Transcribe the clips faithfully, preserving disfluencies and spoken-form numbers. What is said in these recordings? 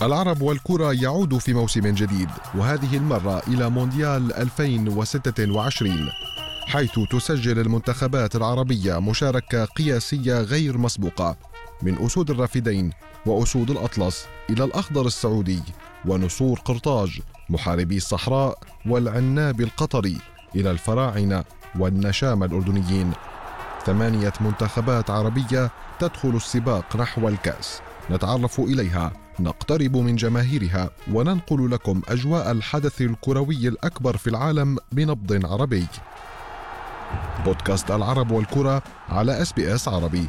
العرب والكرة يعود في موسم جديد، وهذه المرة إلى مونديال ألفين وستة وعشرين، حيث تسجل المنتخبات العربية مشاركة قياسية غير مسبوقة، من أسود الرافدين وأسود الأطلس إلى الأخضر السعودي ونسور قرطاج محاربي الصحراء والعناب القطري إلى الفراعنة والنشام الأردنيين. ثمانية منتخبات عربية تدخل السباق نحو الكأس، نتعرف إليها، نقترب من جماهيرها، وننقل لكم أجواء الحدث الكروي الأكبر في العالم بنبض عربي. بودكاست العرب والكرة على إس بي إس عربي.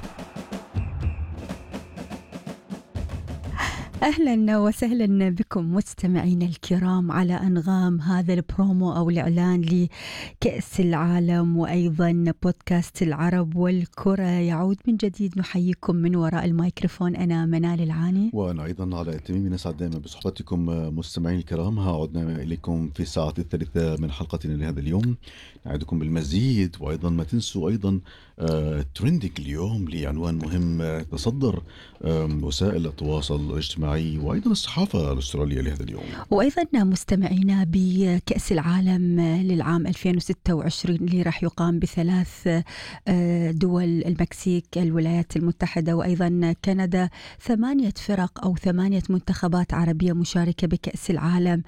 أهلا وسهلا بكم مستمعين الكرام على أنغام هذا البرومو أو الإعلان لكأس العالم، وأيضا بودكاست العرب والكرة يعود من جديد. نحييكم من وراء الميكروفون، أنا منال العاني، وأنا أيضا على التميم. نسعد دائما بصحبتكم مستمعين الكرام. عدنا إليكم في الساعة الثالثة من حلقتنا لهذا اليوم، نعدكم بالمزيد، وأيضا ما تنسوا أيضا آه ترندك اليوم لعنوان مهم تصدر آه وسائل التواصل الاجتماعي وأيضا الصحافة الأسترالية لهذا اليوم. وأيضا مستمعينا بكأس العالم للعام ألفين وستة وعشرين اللي راح يقام بثلاث دول، المكسيك، الولايات المتحدة وأيضا كندا. ثمانية فرق أو ثمانية منتخبات عربية مشاركة بكأس العالم: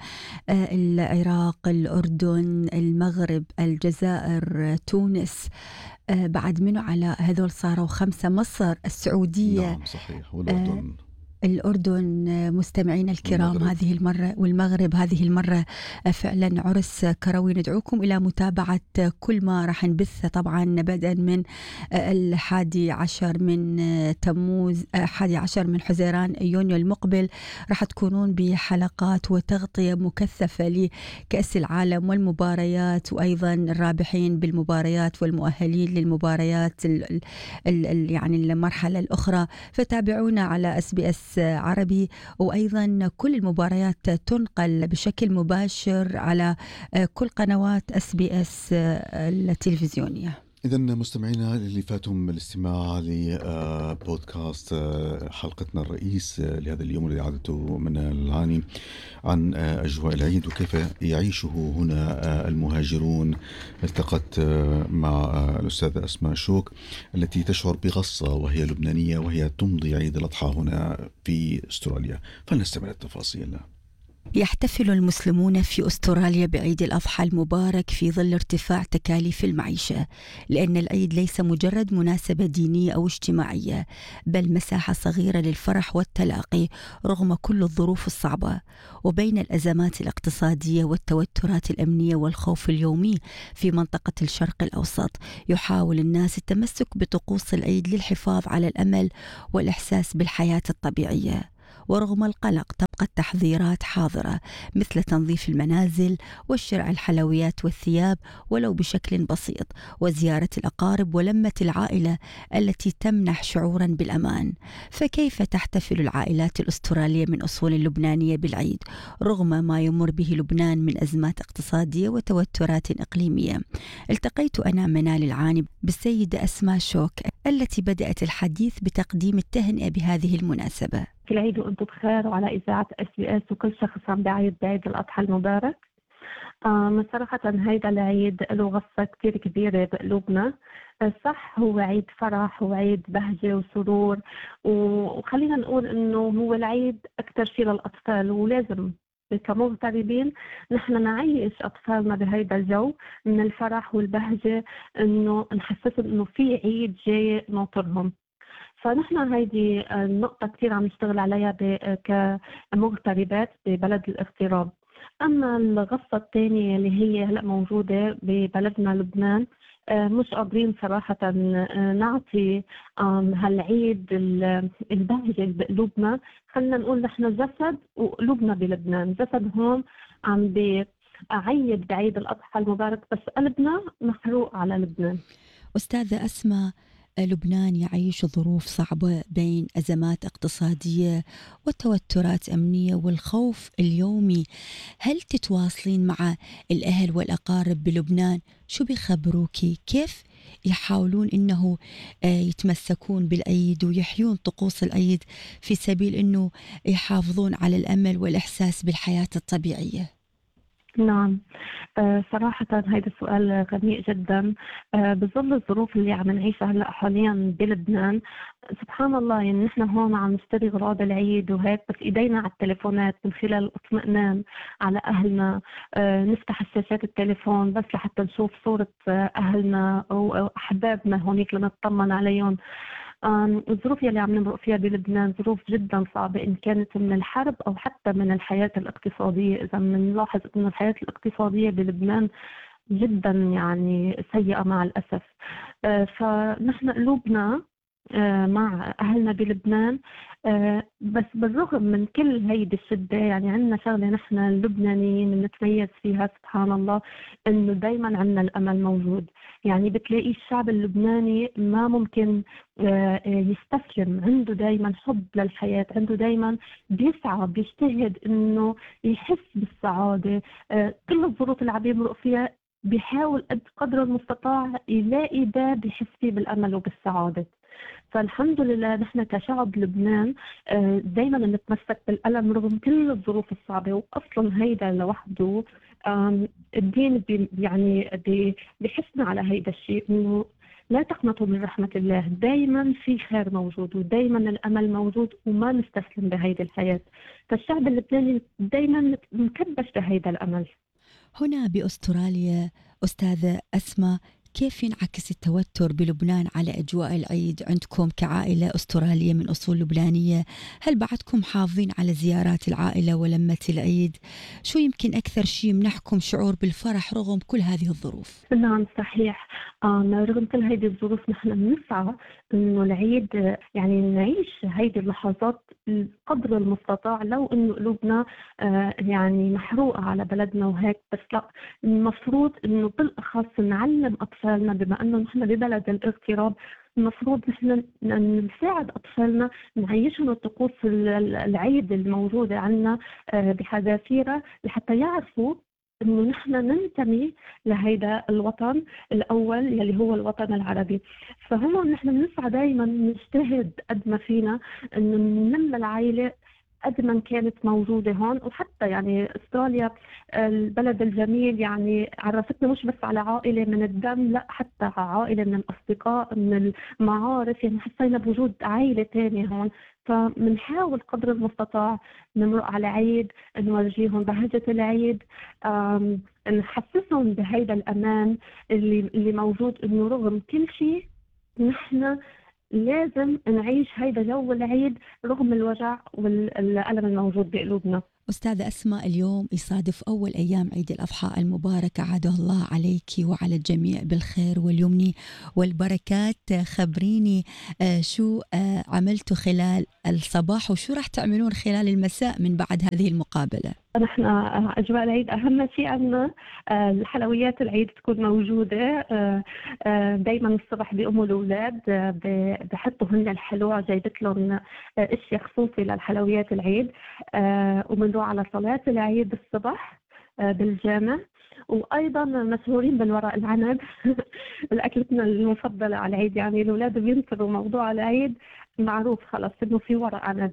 العراق، الأردن، المغرب، الجزائر، تونس. بعد منه على هذول صاروا خمسة: مصر، السعودية. نعم صحيح، والأردن. الأردن مستمعين الكرام والمغرب. هذه المرة والمغرب هذه المرة فعلا عرس كروي. ندعوكم إلى متابعة كل ما راح نبث، طبعا بدءا من الحادي عشر من تموز، حادي عشر من حزيران يونيو المقبل، راح تكونون بحلقات وتغطية مكثفة لكأس العالم والمباريات، وأيضا الرابحين بالمباريات والمؤهلين للمباريات ال ال يعني المرحلة الأخرى. فتابعونا على إس بي إس عربي، وأيضا كل المباريات تنقل بشكل مباشر على كل قنوات إس بي إس التلفزيونية. إذن مستمعينا اللي فاتهم الاستماع لبودكاست حلقتنا الرئيس لهذا اليوم اللي عادته من العاني عن أجواء العيد وكيف يعيشه هنا المهاجرون، التقت مع الأستاذة أسماء شوك التي تشعر بغصة وهي لبنانية وهي تمضي عيد الأضحى هنا في أستراليا. فلنستمع التفاصيل. يحتفل المسلمون في أستراليا بعيد الأضحى المبارك في ظل ارتفاع تكاليف المعيشة، لأن العيد ليس مجرد مناسبة دينية أو اجتماعية، بل مساحة صغيرة للفرح والتلاقي رغم كل الظروف الصعبة. وبين الأزمات الاقتصادية والتوترات الأمنية والخوف اليومي في منطقة الشرق الأوسط، يحاول الناس التمسك بطقوس العيد للحفاظ على الأمل والإحساس بالحياة الطبيعية. ورغم القلق تبقى التحذيرات حاضرة، مثل تنظيف المنازل وشراء الحلويات والثياب ولو بشكل بسيط، وزيارة الأقارب ولمة العائلة التي تمنح شعورا بالأمان. فكيف تحتفل العائلات الأسترالية من أصول لبنانية بالعيد رغم ما يمر به لبنان من أزمات اقتصادية وتوترات إقليمية؟ التقيت أنا منال العاني بالسيدة أسماء شوك التي بدأت الحديث بتقديم التهنئة بهذه المناسبة. كل عيد وانتم بخير، وعلى إذاعة إس بي إس وكل شخص عم بعيد بعيد الأضحى المبارك. آه صراحة هيدا العيد له غصة كتير كبيرة بقلوبنا. آه صح، هو عيد فرح وعيد بهجة وسرور، وخلينا نقول إنه هو العيد أكتر شيء للأطفال، ولازم كمغتربين نحن نعيش أطفالنا بهيدا الجو من الفرح والبهجة، إنه نحسسهم إنه في عيد جاي ناطرهم. فنحن هيدي النقطة كتير عم نشتغل عليها كمغتربات ببلد الاغتراب. أما الغصة الثانية اللي هي هلأ موجودة ببلدنا لبنان، مش قادرين صراحة نعطي هالعيد البهجة بقلوبنا. خلينا نقول نحن جسد وقلوبنا بلبنان، جسد هون عم بعيد بعيد الأضحى المبارك، بس قلبنا محروق على لبنان. أستاذة أسماء، لبنان يعيش ظروف صعبة بين أزمات اقتصادية وتوترات أمنية والخوف اليومي. هل تتواصلين مع الأهل والأقارب بلبنان؟ شو بيخبروكي؟ كيف يحاولون أنه يتمسكون بالعيد ويحيون طقوس العيد في سبيل أنه يحافظون على الأمل والإحساس بالحياة الطبيعية؟ نعم. آه، صراحة هذا السؤال غني جدا. آه، بظل الظروف اللي عم نعيشها هلا حاليا بلبنان، سبحان الله، يعني نحن هون عم نشتري اغراض العيد وهيك، بس ايدينا على التليفونات من خلال الاطمئنان على اهلنا. آه، نفتح الشاشات التليفون بس لحتى نشوف صورة آه، اهلنا او أو احبابنا هونيك لنطمن عليهم. آم، الظروف يلي عم نمرق فيها بلبنان ظروف جدا صعبة، إن كانت من الحرب أو حتى من الحياة الاقتصادية. إذا بنلاحظ أن الحياة الاقتصادية بلبنان جدا يعني سيئة مع الأسف. آه، فنحن قلوبنا آه، مع أهلنا بلبنان. آه، بس بالرغم من كل هيدي الشدة، يعني عندنا شغلة نحن اللبنانيين نتميز فيها سبحان الله، إنه دايما عندنا الأمل موجود. يعني بتلاقي الشعب اللبناني ما ممكن آه، يستسلم، عنده دايما حب للحياة، عنده دايما بيسعى بيجتهد إنه يحس بالسعادة. آه، كل الظروف اللي عم يمرق فيها بيحاول قدر المستطاع يلاقي باب يحس فيه بالأمل وبالسعادة. فالحمد لله نحن كشعب لبنان دائما نتمسك بالألم رغم كل الظروف الصعبة. وأصلا هيدا لوحده الدين بي يعني بي بيحسنا على هيدا الشيء، إنه لا تقنطوا من رحمة الله، دايما في خير موجود ودايما الأمل موجود وما نستسلم بهيدي الحياة. فالشعب اللبناني دايما مكبش بهيدا الأمل. هنا بأستراليا أستاذة أسماء، كيف ينعكس التوتر بلبنان على أجواء العيد عندكم كعائلة أسترالية من أصول لبنانية؟ هل بعدكم حافظين على زيارات العائلة ولمة العيد؟ شو يمكن أكثر شيء يمنحكم شعور بالفرح رغم كل هذه الظروف؟ نعم صحيح. آه رغم كل هذه الظروف نحن بنسعى إنه العيد يعني نعيش هذه اللحظات قدر المستطاع، لو إنه قلوبنا آه يعني محروقة على بلدنا وهيك، بس لا، المفروض إنه بالأخص نعلم أطفالنا، بما إنه نحن ببلد الاغتراب، المفروض نحن نساعد أطفالنا نعيشهم الطقوس العيد الموجودة عنا بحذافيرها، لحتى يعرفوا إنه نحن ننتمي لهيدا الوطن الأول يلي هو الوطن العربي. فهم نحن بنسعى دايما نجتهد قد ما فينا إنه ننمي العائلة قد ما كانت موجودة هون. وحتى يعني استراليا البلد الجميل يعني عرفتنا مش بس على عائلة من الدم، لا، حتى عائلة من الأصدقاء من المعارف، يعني حسينا بوجود عائلة تانية هون. فمنحاول قدر المستطاع نمرق على عيد نورجيهم بهجة العيد، نحسسهم بهيدا الأمان اللي, اللي موجود، إنه رغم كل شيء نحن لازم نعيش هيدا جو العيد رغم الوجع والألم الموجود بقلوبنا. أستاذة أسماء، اليوم يصادف أول أيام عيد الأضحى المبارك، أعاد الله عليك وعلى الجميع بالخير واليمن والبركات. خبريني شو عملتوا خلال الصباح وشو راح تعملون خلال المساء من بعد هذه المقابلة؟ نحن أجواء العيد أهم شيء عندنا الحلويات العيد تكون موجودة. دايما الصبح بيقوموا الأولاد بحطوا هن الحلوى، جايبت لهم اشياء خصوصي للحلويات العيد، وبنروح على صلاة العيد الصبح بالجامع. وأيضا مشهورين بالورق العنب الأكلتنا المفضلة على العيد، يعني الأولاد بينطروا موضوع العيد، معروف خلاص إنه في ورق عنب.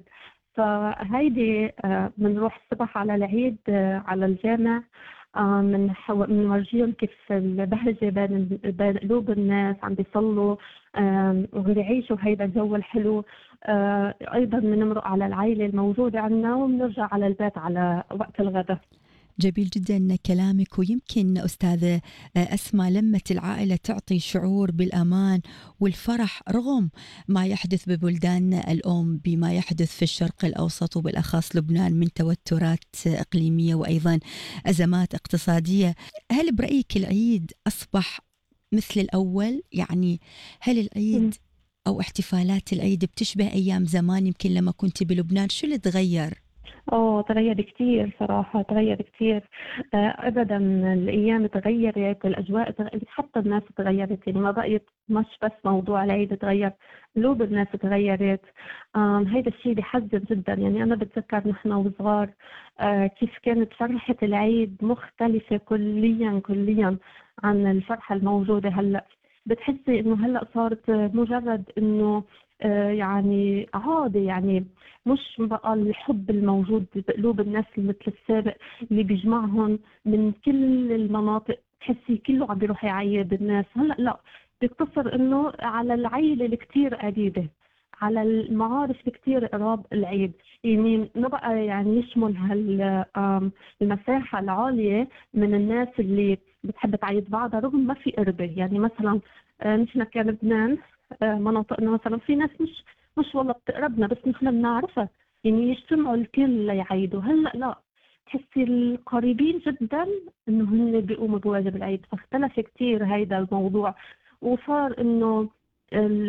فهيدي بنروح الصبح على العيد على الجامع، من بنورجيهم كيف البهجة بين بين قلوب الناس، عم بيصلوا وعم بيعيشوا هيدا الجو الحلو. أيضا بنمرق على العائلة الموجودة عنا وبنرجع على البيت على وقت الغداء. جميل جدا كلامك. ويمكن أستاذة أسماء لمة العائلة تعطي شعور بالأمان والفرح رغم ما يحدث ببلدان الأم بما يحدث في الشرق الأوسط وبالأخص لبنان من توترات إقليمية وأيضا أزمات اقتصادية. هل برأيك العيد أصبح مثل الأول؟ يعني هل العيد أو احتفالات العيد بتشبه أيام زمان يمكن لما كنت بلبنان؟ شو اللي تغير؟ اه تغير كتير صراحة، تغير كتير. آه أبدا الأيام تغيرت، الأجواء تغيرت، حتى الناس تغيرت، يعني ما بقيت مش بس موضوع العيد تغير، قلوب الناس تغيرت. آه هيدا الشيء بيحزن جدا. يعني أنا بتذكر نحن وصغار آه كيف كانت فرحة العيد مختلفة كليا كليا عن الفرحة الموجودة هلأ. بتحسي إنه هلأ صارت مجرد إنه آه، يعني عادة، يعني مش بقى الحب الموجود بقلوب الناس مثل السابق اللي بيجمعهم من كل المناطق، تحسي كله عم بيروح يعيد الناس. هلأ لا، بيقتصر إنه على العيلة الكتير قريبة، على المعارف الكتير قراب العيد. يعني ما بقى يعني يشمل هال آم، المساحة العالية من الناس اللي بتحب تعيد بعضها رغم ما في قربة. يعني مثلا آه، نحن كلبنان آه، مناطقنا مثلا في ناس مش مش والله بتقربنا بس نحن بنعرفها، يعني يجتمعوا الكل ليعيدوا. هلا لا، تحسي القريبين جدا انه هن بيقوموا بواجب العيد. فاختلف كتير هيدا الموضوع، وصار انه ال-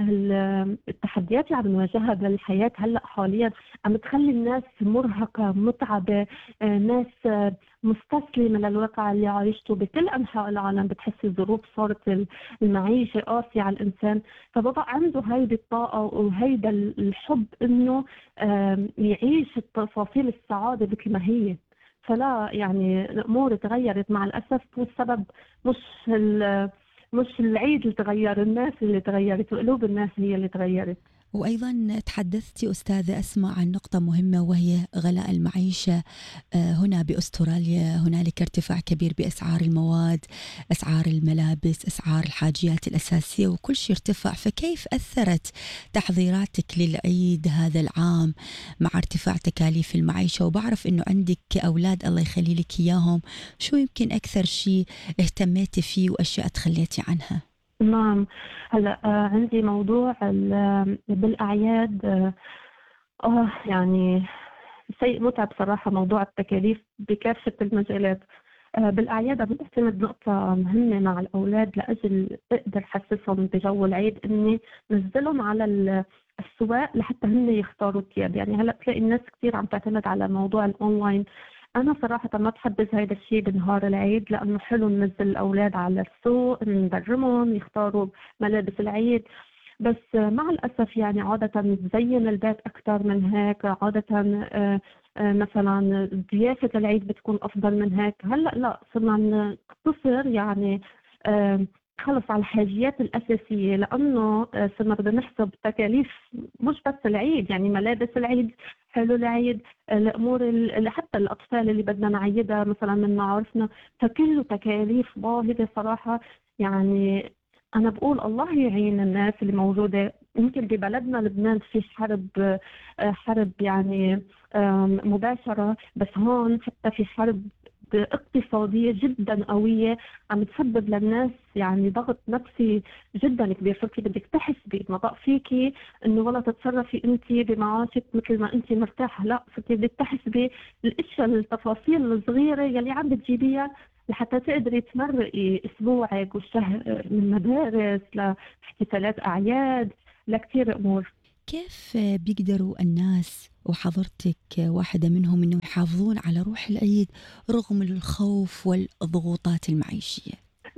ال- التحديات اللي عم نواجهها بالحياة هلا حاليا عم تخلي الناس مرهقة متعبة، آه، ناس آه، مستسلمة للواقع اللي عايشته بكل أنحاء العالم. بتحسي الظروف صارت المعيشة قاسية على الإنسان، فبقى عنده هيدي الطاقة وهيدا الحب إنه آم، يعيش التفاصيل السعادة مثل ما هي. فلا يعني الأمور تغيرت مع الأسف، والسبب مش ال- مش العيد اللي تغير، الناس اللي تغيرت وقلوب الناس هي اللي تغيرت. وأيضا تحدثتي أستاذة أسماء عن نقطة مهمة وهي غلاء المعيشة. آه، هنا بأستراليا هنالك ارتفاع كبير بأسعار المواد، أسعار الملابس، أسعار الحاجيات الأساسية، وكل شيء ارتفع. فكيف أثرت تحضيراتك للعيد هذا العام مع ارتفاع تكاليف المعيشة؟ وبعرف أنه عندك أولاد الله يخلي لك إياهم، شو يمكن أكثر شيء اهتميتي فيه وأشياء تخليتي عنها؟ نعم. هلا آه، عندي موضوع ال- آه، بالأعياد. آه آه، يعني شيء متعب صراحة موضوع التكاليف بكافة المجالات. آه، بالأعياد عم بعتمد نقطة مهمة مع الأولاد لأجل أقدر حسسهم بجو العيد، إني نزلهم على ال- السواق لحتى هن يختاروا الثياب. يعني هلا تلاقي الناس كثير عم تعتمد على موضوع الأونلاين. أنا صراحة ما بحبذ هذا الشيء بنهار العيد، لأنه حلو ننزل الأولاد على السوق ندربهم يختاروا ملابس العيد. بس مع الأسف يعني عادة بتزين البيت أكثر من هيك. عادة آه، آه، مثلا ضيافة العيد بتكون أفضل من هيك. هلأ لا، صرنا نقتصر يعني آه، خلص على الحاجيات الأساسية، لأنه آه، صرنا بدنا نحسب تكاليف مش بس العيد، يعني ملابس العيد، حلو العيد، آه، الأمور اللي حتى الأطفال اللي بدنا نعيدها مثلا من معارفنا، فكله تكاليف باهظة صراحة. يعني أنا بقول الله يعين الناس اللي موجودة. يمكن ببلدنا لبنان في حرب، آه، حرب يعني آم، مباشرة، بس هون حتى في حرب اقتصادية جدا قوية عم تسبب للناس يعني ضغط نفسي جدا كبير. صرتي بدك تحسبي، ما بقى فيكي انه والله تتصرفي انت بمعاشك مثل ما انت مرتاحة، لا، صرتي بدك تحسبي الاشياء التفاصيل الصغيرة يلي عم بتجيبيها لحتى تقدري تمرقي اسبوعك والشهر من مدارس لاحتفالات اعياد لكثير امور. كيف بيقدروا الناس وحضرتك واحدة منهم إنه يحافظون على روح العيد رغم الخوف والضغوطات المعيشية؟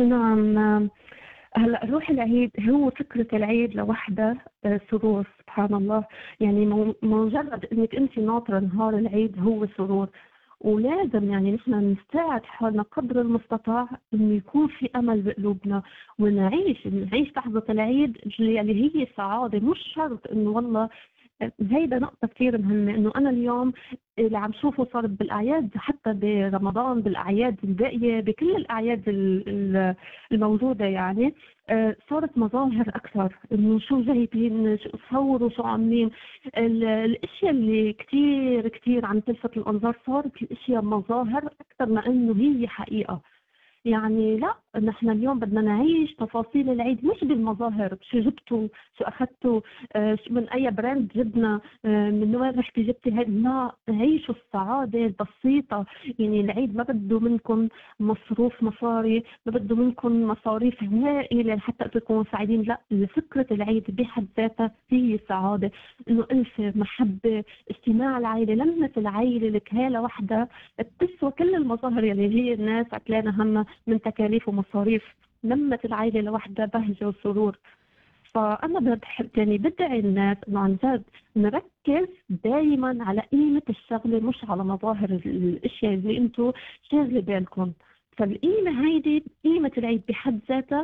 نعم. هلا روح العيد هو فكرة العيد لوحدها آه، سرور، سبحان الله. يعني مو- مجرد انك انت ناطرة نهار العيد هو سرور. ولازم يعني نحن نساعد حالنا قدر المستطاع انه يكون في امل بقلوبنا، ونعيش نعيش لحظة العيد اللي هي سعادة. مش شرط انه والله، هيدا نقطة كثير مهمة، إنه أنا اليوم اللي عم شوفه صار بالأعياد، حتى برمضان، بالأعياد الباقية، بكل الأعياد ال- ال- الموجودة، يعني آه، صارت مظاهر أكثر، إنه شو جايبين، شو صوروا، شو عاملين. ال- الأشياء اللي كثير كثير عم تلفت الأنظار صارت الأشياء مظاهر أكثر ما إنه هي حقيقة. يعني لا، نحن اليوم بدنا نعيش تفاصيل العيد مش بالمظاهر، شو جبتوا، شو اخذتوا، آه، شو من اي براند جبنا، آه، من وين رحتي جبتي هاي. لا، عيشوا السعاده البسيطه. يعني العيد ما بده منكم مصروف مصاري، ما بده منكم مصاريف هائله لحتى تكونوا سعيدين. لا، فكره العيد بحد ذاتها هي سعاده، انه ألفة، محبه، اجتماع العائله، لمه العائله، الكهاله وحده بتسوى كل المظاهر يلي هي الناس عتلانا همها من تكاليف ومصاريف. لمة العائلة لوحدها بهجة وسرور. فأنا بحب يعني بدعي الناس إنه عن جد نركز دائما على قيمة الشغلة، مش على مظاهر الأشياء اللي أنتم شاغلة بالكم. فالقيمة هيدي، قيمة العيد بحد ذاتها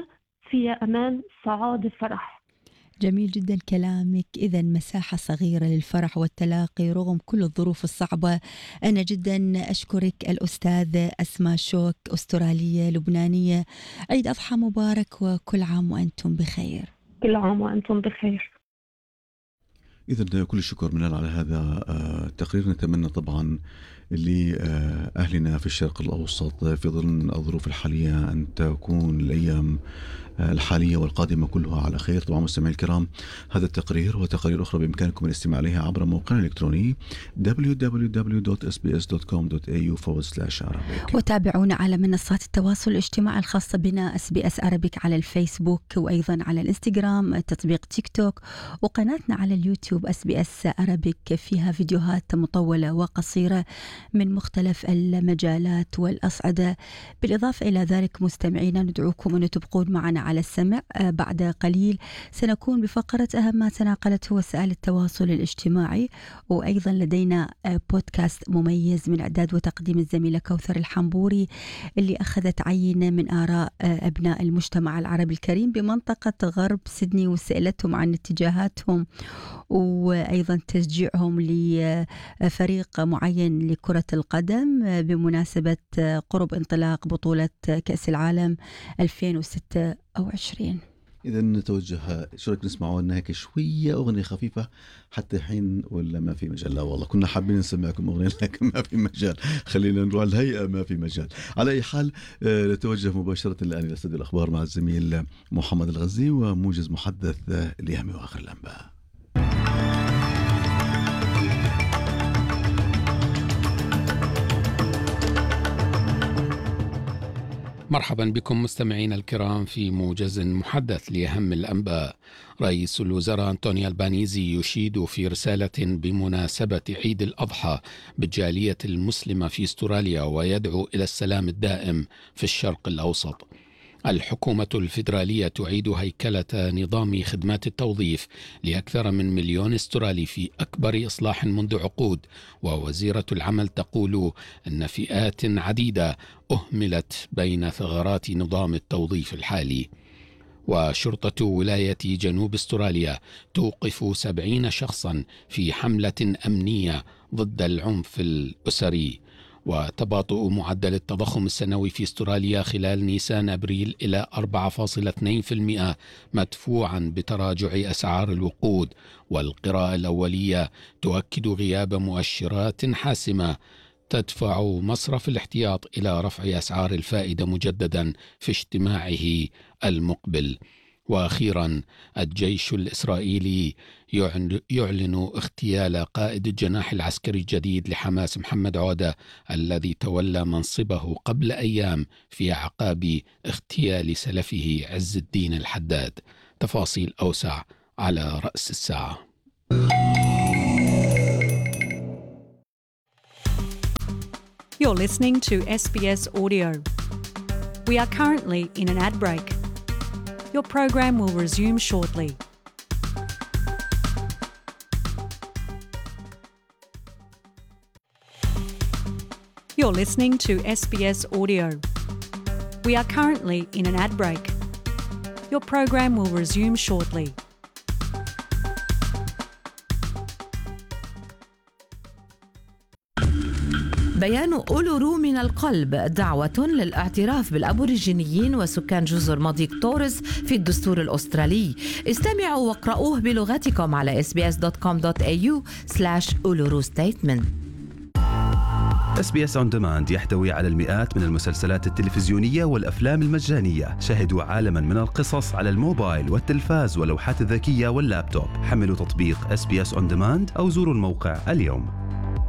فيها أمان، سعادة، فرح. جميل جدا كلامك. إذا مساحة صغيرة للفرح والتلاقي رغم كل الظروف الصعبة. أنا جدا أشكرك الأستاذة أسماء شوك، أسترالية لبنانية. عيد أضحى مبارك وكل عام وأنتم بخير. كل عام وأنتم بخير. إذا كل الشكر منال على هذا التقرير. نتمنى طبعا لأهلنا في الشرق الأوسط في ظل الظروف الحالية أن تكون الأيام الحالية والقادمة كلها على خير. طبعا مستمعي الكرام، هذا التقرير وتقارير أخرى بإمكانكم الاستماع إليها عبر موقعنا الإلكتروني دبليو دبليو دبليو دوت إس بي إس دوت كوم دوت إيه يو فورورد سلاش عربيك. وتابعونا على منصات التواصل الاجتماعي الخاصة بنا إس بي إس عربيك على الفيسبوك، وأيضا على الانستغرام، تطبيق تيك توك، وقناتنا على اليوتيوب إس بي إس عربيك فيها فيديوهات مطولة وقصيرة من مختلف المجالات والأصعدة. بالإضافة إلى ذلك مستمعينا ندعوكم أن تبقون معنا على السمع. بعد قليل سنكون بفقرة أهم ما تناقلته وسائل التواصل الاجتماعي، وأيضا لدينا بودكاست مميز من إعداد وتقديم الزميلة كوثر الحنبوري اللي أخذت عينة من آراء أبناء المجتمع العربي الكريم بمنطقة غرب سيدني وسألتهم عن اتجاهاتهم وأيضا تشجيعهم لفريق معين لكرة القدم بمناسبة قرب انطلاق بطولة كأس العالم ألفين وستة وعشرين. إذا نتوجه، شو رأيك نسمعوا لنا هيك شوية أغنية خفيفة حتى حين، ولا ما في مجال؟ لا والله كنا حابين نسمعكم أغنية لكن ما في مجال. خلينا نروح الهيئة، ما في مجال. على أي حال نتوجه مباشرة الآن إلى استوديو الأخبار مع الزميل محمد الغزي وموجز محدث لأهم وآخر الأنباء. مرحبا بكم مستمعينا الكرام في موجز محدث لأهم الأنباء. رئيس الوزراء أنتوني ألبانيزي يشيد في رسالة بمناسبة عيد الأضحى بالجالية المسلمة في أستراليا ويدعو إلى السلام الدائم في الشرق الأوسط. الحكومة الفيدرالية تعيد هيكلة نظام خدمات التوظيف لأكثر من مليون استرالي في أكبر إصلاح منذ عقود، ووزيرة العمل تقول أن فئات عديدة أهملت بين ثغرات نظام التوظيف الحالي. وشرطة ولاية جنوب استراليا توقف سبعين شخصا في حملة أمنية ضد العنف الأسري. وتباطؤ معدل التضخم السنوي في استراليا خلال نيسان أبريل إلى أربعة فاصلة اثنين بالمئة مدفوعا بتراجع أسعار الوقود. والقراءة الأولية تؤكد غياب مؤشرات حاسمة تدفع مصرف الاحتياط إلى رفع أسعار الفائدة مجددا في اجتماعه المقبل. وأخيرا الجيش الإسرائيلي يعلن اغتيال قائد الجناح العسكري الجديد لحماس محمد عودة الذي تولى منصبه قبل أيام في أعقاب اغتيال سلفه عز الدين الحداد. تفاصيل أوسع على رأس الساعة. You're listening to S B S Audio. We are currently in an ad break. Your program will resume shortly. You're listening to S B S Audio. We are currently in an ad break. Your program will resume shortly. بيان أولورو من القلب دعوة للاعتراف بالأبوريجينيين وسكان جزر مضيق تورس في الدستور الأسترالي. استمعوا واقرأوه بلغتكم على إس بي إس دوت كوم دوت إيه يو سلاش أولورو ستيتمنت. إس بي إس On Demand يحتوي على المئات من المسلسلات التلفزيونية والأفلام المجانية. شاهدوا عالما من القصص على الموبايل والتلفاز واللوحات الذكية واللابتوب. حملوا تطبيق إس بي إس On Demand أو زوروا الموقع اليوم.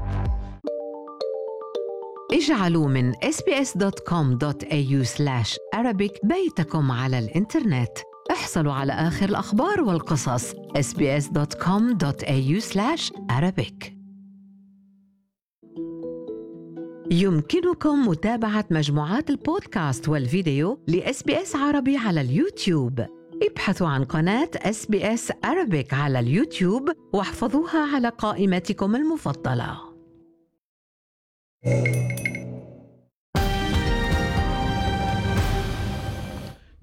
اجعلوا من إس بي إس دوت كوم دوت إيه يو سلاش عربيك بيتكم على الإنترنت. احصلوا على آخر الأخبار والقصص. إس بي إس دوت كوم دوت إيه يو سلاش عربيك. يمكنكم متابعة مجموعات البودكاست والفيديو لإس بي إس عربي على اليوتيوب. ابحثوا عن قناة إس بي إس عربيك على اليوتيوب واحفظوها على قائمتكم المفضلة.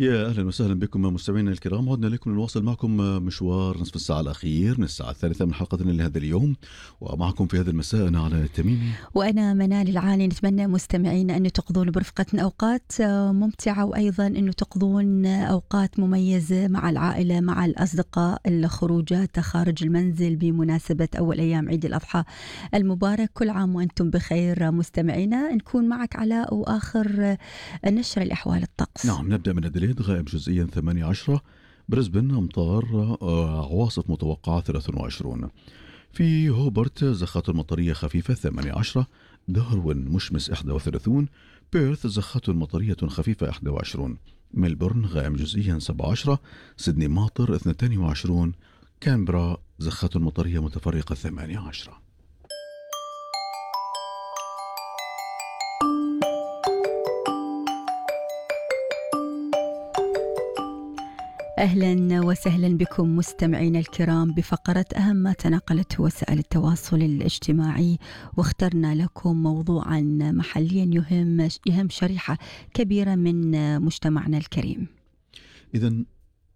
يا أهلا وسهلا بكم مستمعينا الكرام. عدنا لكم نواصل معكم مشوار نصف الساعة الأخير من الساعة الثالثة من حلقتنا لهذا اليوم، ومعكم في هذا المساء أنا علاء التميمي وأنا منال العالي. نتمنى مستمعينا أن تقضون برفقتنا أوقات ممتعة، وأيضا أن تقضون أوقات مميزة مع العائلة مع الأصدقاء، الخروجات خارج المنزل بمناسبة أول أيام عيد الأضحى المبارك. كل عام وأنتم بخير مستمعينا. نكون معك علاء وآخر نشر الأحوال الطقس. نعم، نبدأ من أدليد غائم جزئيا ثمانية عشر، بريسبن أمطار عواصف متوقعة ثلاثة وعشرين، في هوبرت زخات مطرية خفيفة ثمانية عشر، داروين مشمس إحدى وثلاثين، بيرث زخات مطرية خفيفة إحدى وعشرين، ملبورن غائم جزئيا سبعة عشر، سيدني ماطر اثنين وعشرين، كانبرا زخات مطرية متفرقة ثمانية عشر. أهلا وسهلا بكم مستمعينا الكرام بفقرة أهم ما تناقلته وسائل التواصل الاجتماعي، واخترنا لكم موضوعا محليا يهم يهم شريحة كبيرة من مجتمعنا الكريم. إذن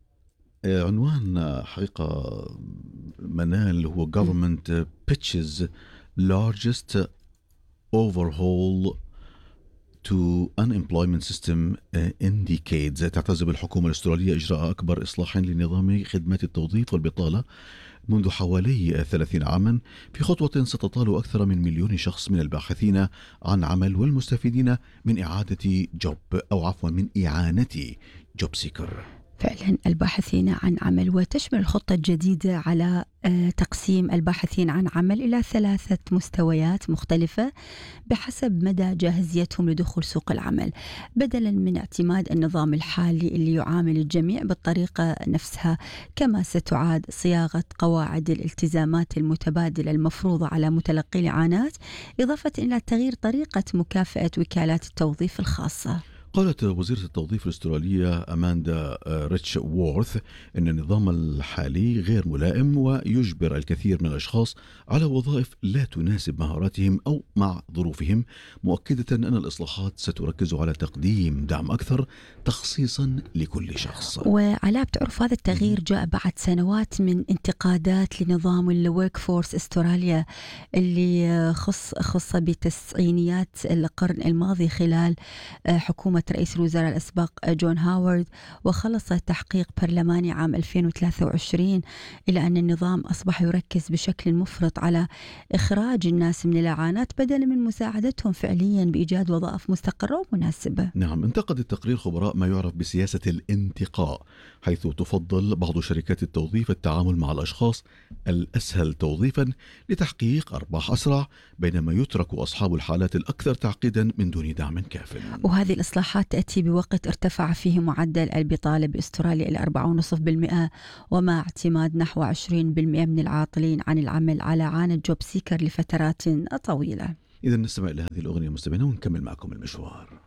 عنوان حقيقة منال هو Government pitches largest overhaul to unemployment system in decades. تعتزم الحكومة الأسترالية إجراء أكبر إصلاح لنظام خدمات التوظيف والبطالة منذ حوالي ثلاثين عاما، في خطوة ستطال أكثر من مليون شخص من الباحثين عن عمل والمستفيدين من إعادة جوب أو عفوا من إعانة جوب سيكر. فعلا الباحثين عن عمل، وتشمل الخطة الجديدة على تقسيم الباحثين عن عمل إلى ثلاثة مستويات مختلفة بحسب مدى جاهزيتهم لدخول سوق العمل، بدلا من اعتماد النظام الحالي اللي يعامل الجميع بالطريقة نفسها. كما ستعاد صياغة قواعد الالتزامات المتبادلة المفروضة على متلقي الإعانات، إضافة إلى تغيير طريقة مكافأة وكالات التوظيف الخاصة. قالت وزيرة التوظيف الأسترالية أماندا ريتش وورث إن النظام الحالي غير ملائم ويجبر الكثير من الأشخاص على وظائف لا تناسب مهاراتهم أو مع ظروفهم، مؤكدة أن الإصلاحات ستركز على تقديم دعم أكثر تخصيصا لكل شخص. وعلى بتعرف هذا التغيير جاء بعد سنوات من انتقادات لنظام الورك فورس أستراليا اللي خص خص بتسعينيات القرن الماضي خلال حكومة رئيس الوزراء الأسبق جون هاورد، وخلص تحقيق برلماني عام ألفين وثلاثة وعشرين إلى أن النظام أصبح يركز بشكل مفرط على إخراج الناس من الإعانات بدلا من مساعدتهم فعليا بإيجاد وظائف مستقرة ومناسبة. نعم، انتقد التقرير خبراء ما يعرف بسياسة الانتقاء، حيث تفضل بعض شركات التوظيف التعامل مع الأشخاص الأسهل توظيفا لتحقيق أرباح أسرع، بينما يترك أصحاب الحالات الأكثر تعقيدا من دون دعم كاف. وهذه الإصلاحات تأتي بوقت ارتفع فيه معدل البطالة بأستراليا إلى أربعة فاصلة خمسة بالمئة، ومع اعتماد نحو عشرين بالمئة من العاطلين عن العمل على عانة جوب سيكر لفترات طويلة. إذا نستمع إلى هذه الأغنية مستمعين ونكمل معكم المشوار.